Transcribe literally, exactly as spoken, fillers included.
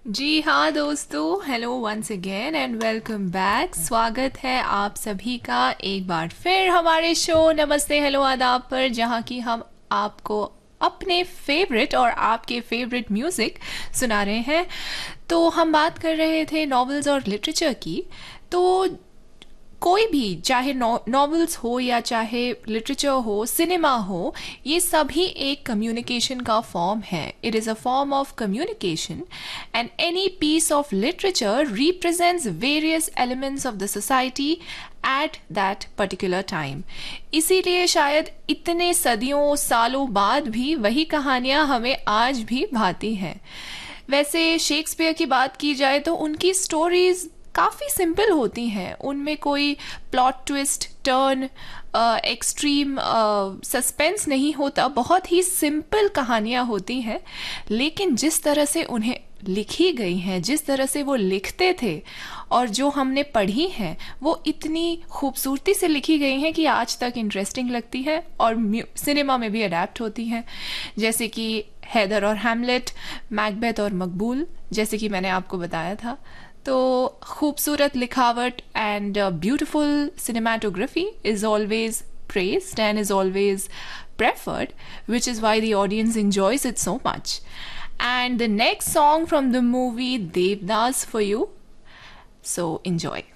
जी हाँ दोस्तों, hello once again and welcome back. स्वागत है आप सभी का एक बार फिर हमारे शो नमस्ते हेलो आदाब पर, जहाँ की हम आपको अपने फेवरेट और आपके फेवरेट म्यूज़िक सुना रहे हैं। तो हम बात कर रहे थे नॉवेल्स और लिटरेचर की। तो कोई भी, चाहे नॉवेल्स हो या चाहे लिटरेचर हो, सिनेमा हो, ये सभी एक कम्युनिकेशन का फॉर्म है। It is a form of communication and any piece of literature represents various elements of the society at that particular time. इसीलिए शायद इतने सदियों सालों बाद भी वही कहानियाँ हमें आज भी भाती हैं। वैसे शेक्सपियर की बात की जाए तो उनकी स्टोरीज काफ़ी सिंपल होती हैं। उनमें कोई plot twist, turn, extreme suspense नहीं होता। बहुत ही सिंपल कहानियाँ होती हैं, लेकिन जिस तरह से उन्हें लिखी गई हैं, जिस तरह से वो लिखते थे और जो हमने पढ़ी हैं, वो इतनी खूबसूरती से लिखी गई हैं कि आज तक इंटरेस्टिंग लगती है और सिनेमा में भी अडेप्ट होती हैं। जैसे कि हैदर और हैमलेट, मैकबेथ और मकबूल, जैसे कि मैंने आपको बताया था। तो खूबसूरत लिखावट and beautiful cinematography is always praised and is always preferred, which is why the audience enjoys it so much. And the next song from the movie Devdas for you, so enjoy.